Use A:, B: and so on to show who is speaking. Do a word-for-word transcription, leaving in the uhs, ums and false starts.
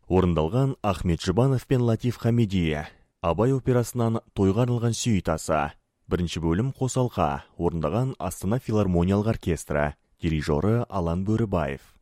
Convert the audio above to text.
A: Орындалған Ахмет Жұбанов пен Латиф Хамидия. Абай операсынан тойға арналған сюитасы. Бірінші бөлім қосалқа. Орындаған Астана филармониялық оркестрі. Дирижері Алан Бөрібаев.